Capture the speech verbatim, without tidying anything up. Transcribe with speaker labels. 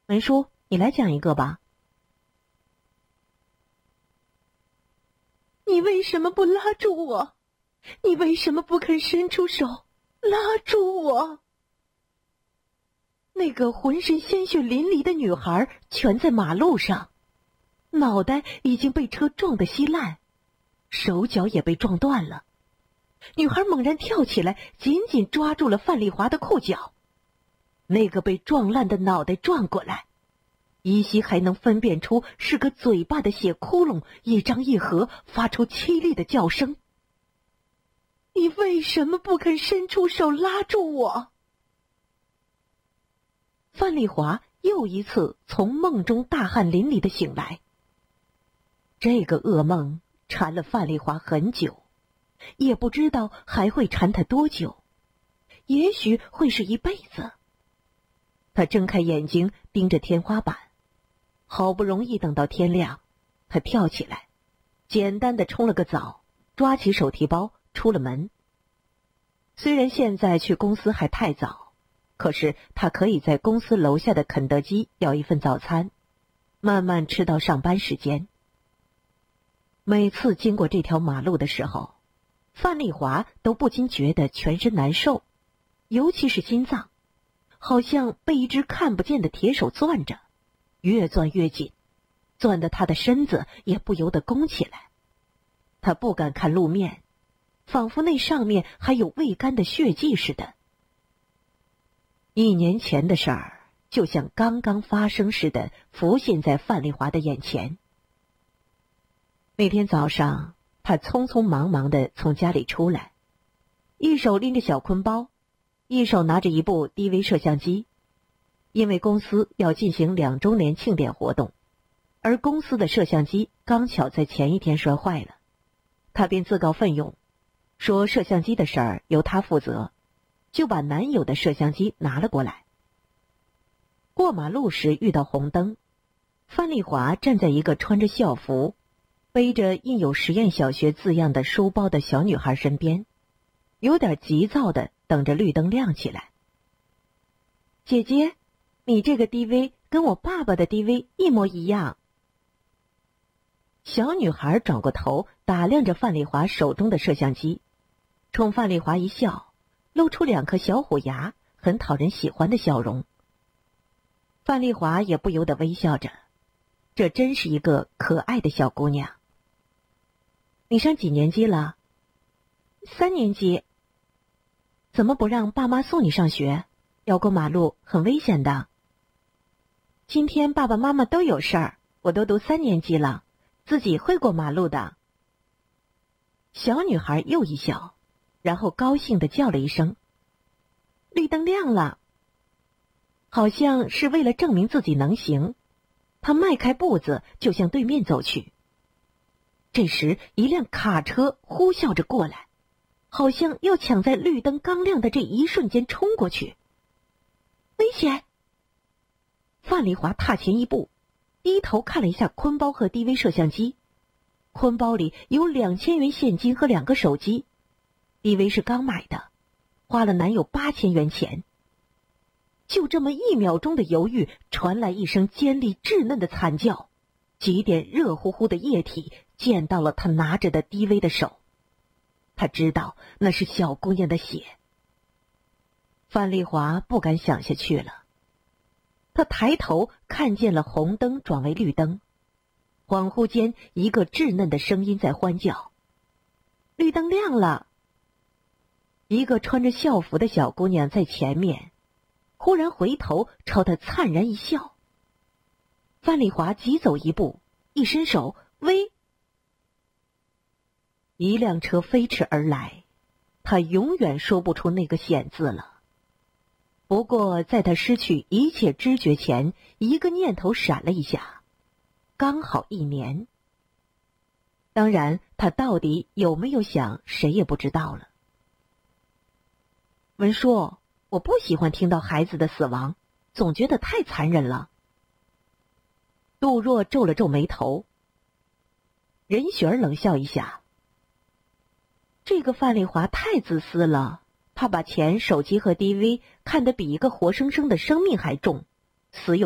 Speaker 1: 文叔，你来讲一个吧。
Speaker 2: 你为什么不拉住我？你为什么不肯伸出手拉住我？
Speaker 1: 那个浑身鲜血淋漓的女孩蜷在马路上，脑袋已经被车撞得稀烂，手脚也被撞断了。女孩猛然跳起来，紧紧抓住了范丽华的裤脚。那个被撞烂的脑袋转过来，依稀还能分辨出是个嘴巴的血窟窿，一张一合，发出凄厉的叫声。
Speaker 2: 你为什么不肯伸出手拉住我？
Speaker 1: 范丽华又一次从梦中大汗淋漓的醒来。这个噩梦缠了范丽华很久，也不知道还会缠她多久，也许会是一辈子。她睁开眼睛，盯着天花板，好不容易等到天亮，她跳起来，简单的冲了个澡，抓起手提包出了门。虽然现在去公司还太早，可是她可以在公司楼下的肯德基要一份早餐，慢慢吃到上班时间。每次经过这条马路的时候，范丽华都不禁觉得全身难受，尤其是心脏，好像被一只看不见的铁手攥着，越攥越紧，攥得她的身子也不由得弓起来。她不敢看路面，仿佛那上面还有未干的血迹似的。一年前的事儿就像刚刚发生似的浮现在范丽华的眼前。那天早上，她匆匆忙忙地从家里出来，一手拎着小坤包，一手拿着一部 D V 摄像机。因为公司要进行两周年庆典活动，而公司的摄像机刚巧在前一天摔坏了，她便自告奋勇，说摄像机的事儿由她负责，就把男友的摄像机拿了过来。过马路时遇到红灯，范丽华站在一个穿着校服，背着印有实验小学字样的书包的小女孩身边，有点急躁的等着绿灯亮起来。姐姐，你这个 D V 跟我爸爸的 D V 一模一样。小女孩转过头打量着范丽华手中的摄像机，冲范丽华一笑，露出两颗小虎牙，很讨人喜欢的笑容。范丽华也不由得微笑着，这真是一个可爱的小姑娘。你上几年级了？
Speaker 2: 三年级。
Speaker 1: 怎么不让爸妈送你上学？要过马路很危险的。
Speaker 2: 今天爸爸妈妈都有事儿，我都读三年级了，自己会过马路的。
Speaker 1: 小女孩又一笑，然后高兴地叫了一声：绿灯亮了。好像是为了证明自己能行，她迈开步子就向对面走去。这时一辆卡车呼啸着过来，好像要抢在绿灯刚亮的这一瞬间冲过去。危险！范丽华踏前一步，低头看了一下坤包和 D V 摄像机，坤包里有两千元现金和两个手机， D V 是刚买的，花了男友八千元钱。就这么一秒钟的犹豫，传来一声尖利稚嫩的惨叫，几点热乎乎的液体溅到了他拿着的 D V 的手。他知道那是小姑娘的血。范丽华不敢想下去了，他抬头看见了红灯转为绿灯，恍惚间一个稚嫩的声音在欢叫：绿灯亮了。一个穿着校服的小姑娘在前面，忽然回头朝他灿然一笑。范丽华急走一步，一伸手喂。一辆车飞驰而来，他永远说不出那个险字了。不过在他失去一切知觉前，一个念头闪了一下，刚好一年。当然他到底有没有想，谁也不知道了。文叔，我不喜欢听到孩子的死亡，总觉得太残忍了。杜若皱了皱眉头。任雪儿冷笑一下，这个范丽华太自私了，他把钱、手机和 D V 看得比一个活生生的生命还重，死有